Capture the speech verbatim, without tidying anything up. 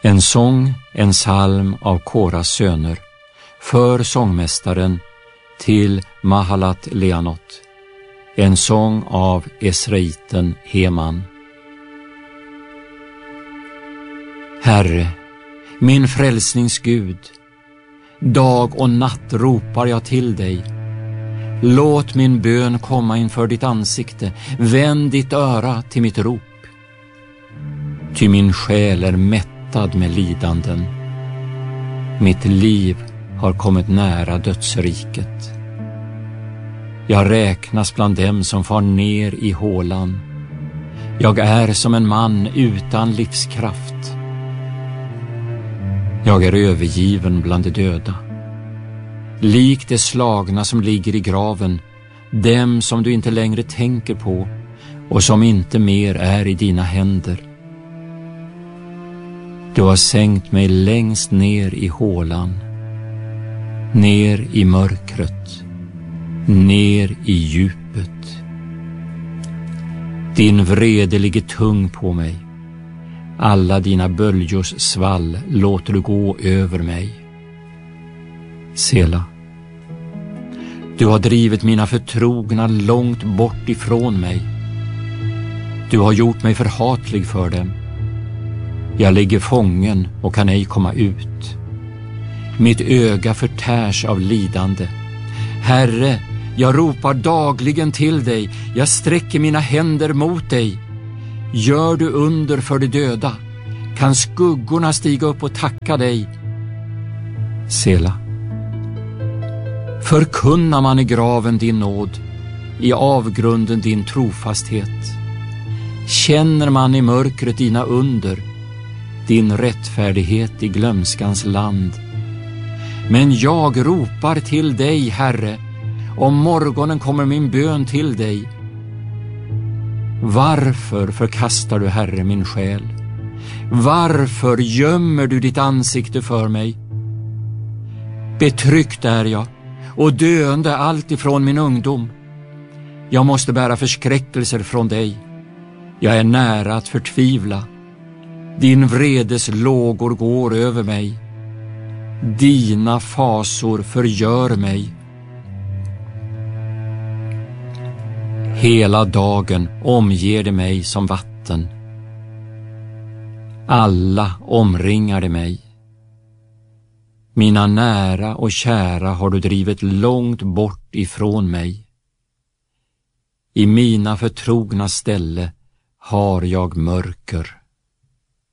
En sång, en psalm av Koras söner, för sångmästaren till Mahalat Leanot. En sång av esraiten Heman. Herre, min frälsningsgud, dag och natt ropar jag till dig. Låt min bön komma inför ditt ansikte, vänd ditt öra till mitt rop. Ty min själ är mättad med lidanden. Mitt liv har kommit nära dödsriket. Jag räknas bland dem som far ner i hålan. Jag är som en man utan livskraft. Jag är övergiven bland de döda. Lik de slagna som ligger i graven, dem som du inte längre tänker på och som inte mer är i dina händer. Du har sänkt mig längst ner i hålan, ner i mörkret, ner i djupet. Din vrede ligger tung på mig. Alla dina böljors svall låter du gå över mig. Sela. Du har drivit mina förtrogna långt bort ifrån mig. Du har gjort mig förhatlig för dem. Jag ligger fången och kan ej komma ut. Mitt öga förtärs av lidande. Herre, jag ropar dagligen till dig. Jag sträcker mina händer mot dig. Gör du under för de döda? Kan skuggorna stiga upp och tacka dig? Sela. Förkunnar man i graven din nåd, i avgrunden din trofasthet. Känner man i mörkret dina under, din rättfärdighet i glömskans land. Men jag ropar till dig, Herre, om morgonen kommer min bön till dig. Varför förkastar du, Herre, min själ? Varför gömmer du ditt ansikte för mig? Betryckt är jag och döende allt ifrån min ungdom. Jag måste bära förskräckelser från dig. Jag är nära att förtvivla. Din vredes lågor går över mig. Dina fasor förgör mig. Hela dagen omger det mig som vatten. Alla omringar det mig. Mina nära och kära har du drivit långt bort ifrån mig. I mina förtrogna ställe har jag mörker.